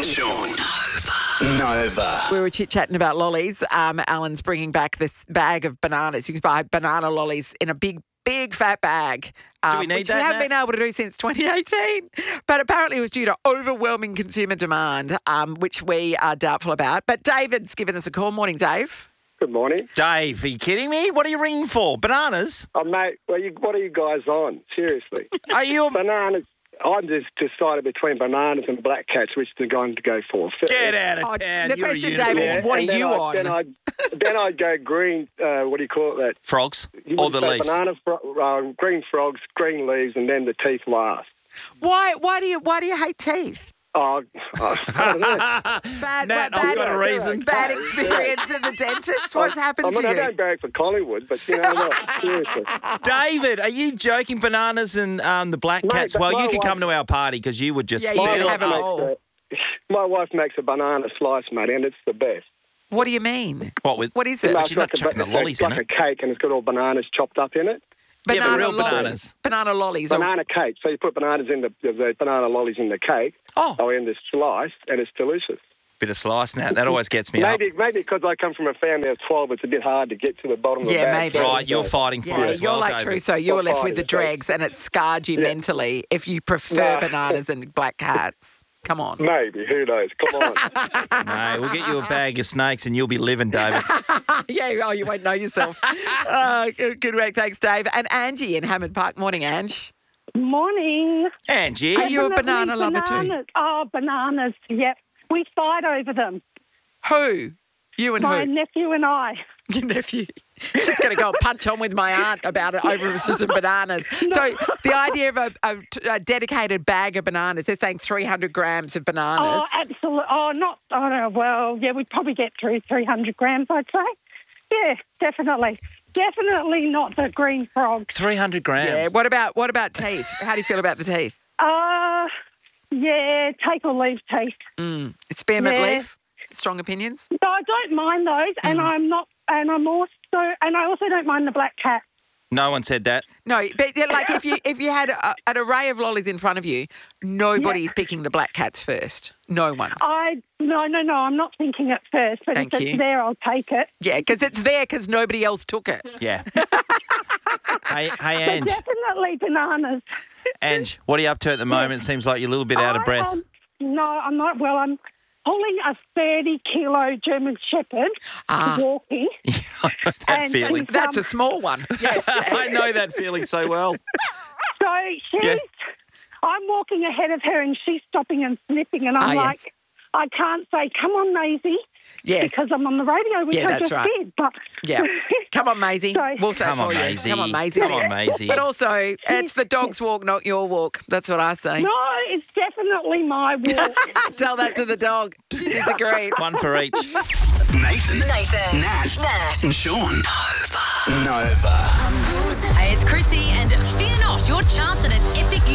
and Sean. Nova. We were chit-chatting about lollies. Alan's bringing back this bag of bananas. You can buy banana lollies in a big fat bag. Do we need which that, we haven't Nat? been able to do since 2018. But apparently it was due to overwhelming consumer demand, which we are doubtful about. But David's given us a call. Morning, Dave. Good morning. Dave, are you kidding me? What are you ringing for? Bananas? Oh, mate, what are you guys on? Seriously. Are you... Bananas. I'm just decided between bananas and black cats, which they're going to go for. Get out of town. The You're a question, unicorn. David, is what are and then you on? Then I'd go green, what do you call it? That? Frogs? You Or would the say leaves? green frogs, green leaves, and then the teeth last. Why do you hate teeth? I don't know. Bad, Nat, I've got a reason. Bad experience at the dentist? What's happened to I you? don't barrack for Collingwood, but you know what? Seriously. David, are you joking? Bananas and the black Mate, cats? but Well, my you can wife- come to our party because you would just Yeah, feel you can have up. a whole. My wife makes a banana slice, mate, and it's the best. What do you mean? What is it? No, She's it's not like chucking the lollies in It's like it. a cake, and it's got all bananas chopped up in it. Yeah, but real lollies. bananas. Banana lollies. Banana cake. So you put bananas in the banana lollies in the cake, Oh, or in the slice, and it's delicious. bit of slice, Nat. That always gets me up. Maybe because I come from a family of 12, it's a bit hard to get to the bottom of the Yeah, bag. maybe. Right, you're fighting for Yeah, it as you're well, like David. Trusso. You were I'm left with the fighting, so- dregs, and it scarred you mentally if you prefer No. bananas and black cats. Come on. Maybe. Who knows? Come on. No, we'll get you a bag of snakes and you'll be living, David. Yeah, oh, you won't know yourself. Good work. Thanks, Dave. And Angie in Hammond Park. Morning, Ange. Morning. Angie, Are you a Definitely banana lover too? bananas. Oh, bananas, yep. We fight over them. Who? You and My who? nephew and I. Your nephew. She's going to go and punch on with my aunt about it over some bananas. So the idea of a dedicated bag of bananas, they're saying 300 grams of bananas. Oh, absolutely. Oh, not, I don't know, well, yeah, we'd probably get through 300 grams, I'd say. Yeah, definitely. Definitely not the green frog. 300 grams. Yeah. What about teeth? How do you feel about the teeth? Yeah, take or leave teeth. Spearmint Yeah. leaf? Strong opinions? So I don't mind those, and I also don't mind the black cat. No one said that. No, but like if you had an array of lollies in front of you, nobody's picking the black cats first. No one. No, I'm not thinking it first, but Thank if you. it's there, I'll take it. Yeah, because it's there because nobody else took it. Yeah. hey, But Ange. definitely bananas. Ange, what are you up to at the moment? It seems like you're a little bit out of breath. No, I'm not. Well, I'm pulling a 30-kilo German Shepherd walking. I know that And- feeling. and- That's a small one. Yes. I know that feeling so well. So Yeah. I'm walking ahead of her and she's stopping and sniffing and I'm yes. like, I can't say, come on, Maisie, Yes. because I'm on the radio, which Yeah, I that's just right. did. But Yeah. Come on, Maisie. Sorry. We'll say Come it on, for Maisie. you. Come on, Maisie. Come on, Maisie. But also, it's the dog's walk, not your walk. That's what I say. No, it's definitely my walk. Tell that to the dog. She disagrees. One for each. Nathan. Nat. And Sean. Nova. Hey, it's Chrissy, and fear not, your chance at an epic